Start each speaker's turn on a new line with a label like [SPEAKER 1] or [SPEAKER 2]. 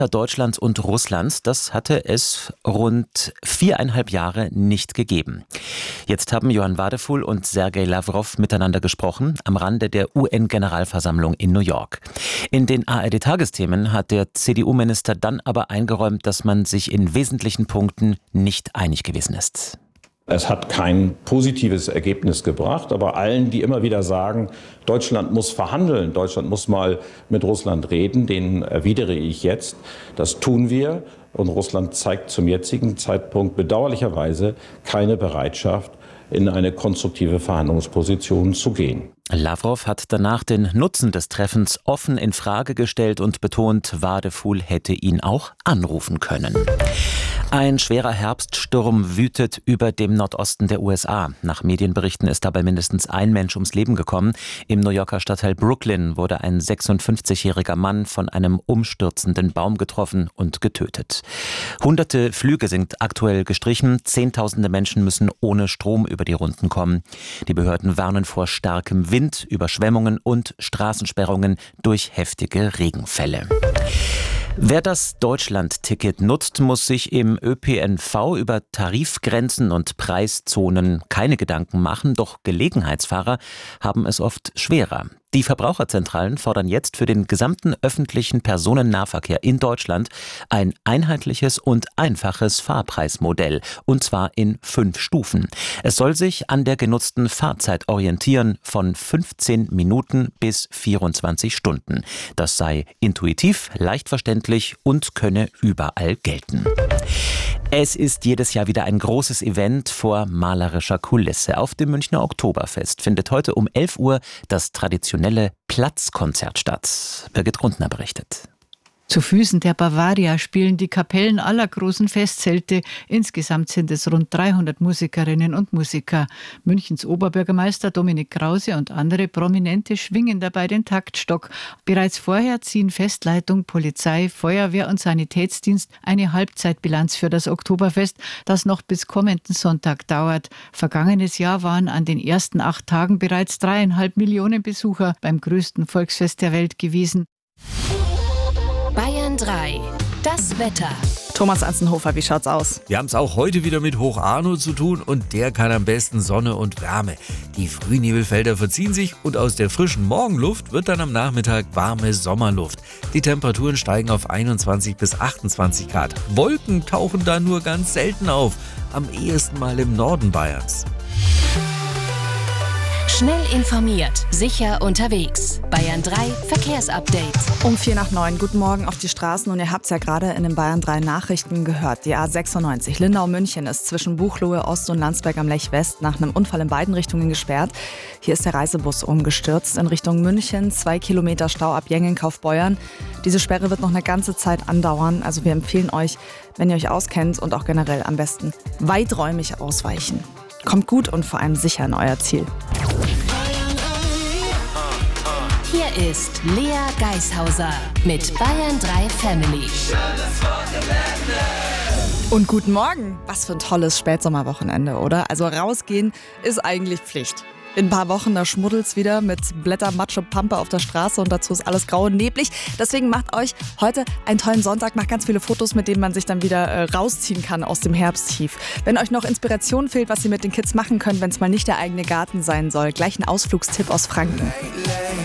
[SPEAKER 1] Deutschlands und Russlands, das hatte es rund 4,5 Jahre nicht gegeben. Jetzt haben Johann Wadefuhl und Sergei Lawrow miteinander gesprochen am Rande der UN-Generalversammlung in New York. In den ARD-Tagesthemen hat der CDU-Minister dann aber eingeräumt, dass man sich in wesentlichen Punkten nicht einig gewesen ist.
[SPEAKER 2] Es hat kein positives Ergebnis gebracht, aber allen, die immer wieder sagen, Deutschland muss verhandeln, Deutschland muss mal mit Russland reden, denen erwidere ich jetzt, das tun wir. Und Russland zeigt zum jetzigen Zeitpunkt bedauerlicherweise keine Bereitschaft, in eine konstruktive Verhandlungsposition zu gehen.
[SPEAKER 1] Lawrow hat danach den Nutzen des Treffens offen in Frage gestellt und betont, Wadefuhl hätte ihn auch anrufen können. Ein schwerer Herbststurm wütet über dem Nordosten der USA. Nach Medienberichten ist dabei mindestens ein Mensch ums Leben gekommen. Im New Yorker Stadtteil Brooklyn wurde ein 56-jähriger Mann von einem umstürzenden Baum getroffen und getötet. Hunderte Flüge sind aktuell gestrichen. Zehntausende Menschen müssen ohne Strom über die Runden kommen. Die Behörden warnen vor starkem Wind, Überschwemmungen und Straßensperrungen durch heftige Regenfälle. Wer das Deutschland-Ticket nutzt, muss sich im ÖPNV über Tarifgrenzen und Preiszonen keine Gedanken machen, doch Gelegenheitsfahrer haben es oft schwerer. Die Verbraucherzentralen fordern jetzt für den gesamten öffentlichen Personennahverkehr in Deutschland ein einheitliches und einfaches Fahrpreismodell, und zwar in 5 Stufen. Es soll sich an der genutzten Fahrzeit orientieren, von 15 Minuten bis 24 Stunden. Das sei intuitiv, leicht verständlich und könne überall gelten. Es ist jedes Jahr wieder ein großes Event vor malerischer Kulisse. Auf dem Münchner Oktoberfest findet heute um 11 Uhr das traditionelle Platzkonzert statt. Birgit Grundner berichtet.
[SPEAKER 3] Zu Füßen der Bavaria spielen die Kapellen aller großen Festzelte. Insgesamt sind es rund 300 Musikerinnen und Musiker. Münchens Oberbürgermeister Dominik Krause und andere Prominente schwingen dabei den Taktstock. Bereits vorher ziehen Festleitung, Polizei, Feuerwehr und Sanitätsdienst eine Halbzeitbilanz für das Oktoberfest, das noch bis kommenden Sonntag dauert. Vergangenes Jahr waren an den ersten 8 Tagen bereits 3,5 Millionen Besucher beim größten Volksfest der Welt gewesen.
[SPEAKER 4] Bayern 3, das Wetter.
[SPEAKER 5] Thomas Anzenhofer, wie schaut's aus?
[SPEAKER 6] Wir haben es auch heute wieder mit Hoch Arno zu tun und der kann am besten Sonne und Wärme. Die Frühnebelfelder verziehen sich und aus der frischen Morgenluft wird dann am Nachmittag warme Sommerluft. Die Temperaturen steigen auf 21 bis 28 Grad. Wolken tauchen da nur ganz selten auf, am ehesten mal im Norden Bayerns.
[SPEAKER 4] Schnell informiert, sicher unterwegs. Bayern 3 Verkehrsupdate.
[SPEAKER 5] Um 8:45. Guten Morgen auf die Straßen und ihr habt es ja gerade in den Bayern 3 Nachrichten gehört. Die A96 Lindau-München ist zwischen Buchloe Ost und Landsberg am Lech West nach einem Unfall in beiden Richtungen gesperrt. Hier ist der Reisebus umgestürzt in Richtung München. 2 Kilometer Stau ab Jengen-Kaufbeuern. Diese Sperre wird noch eine ganze Zeit andauern. Also wir empfehlen euch, wenn ihr euch auskennt und auch generell am besten weiträumig ausweichen. Kommt gut und vor allem sicher in euer Ziel.
[SPEAKER 4] Hier ist Lea Geishauser mit Bayern 3 Family.
[SPEAKER 5] Und guten Morgen. Was für ein tolles Spätsommerwochenende, oder? Also rausgehen ist eigentlich Pflicht. In ein paar Wochen, da schmuddelt's wieder mit Blätter, Matsche, Pampe auf der Straße und dazu ist alles grau und neblig. Deswegen macht euch heute einen tollen Sonntag, macht ganz viele Fotos, mit denen man sich dann wieder rausziehen kann aus dem Herbsttief. Wenn euch noch Inspiration fehlt, was ihr mit den Kids machen könnt, wenn es mal nicht der eigene Garten sein soll, gleich ein Ausflugstipp aus Franken.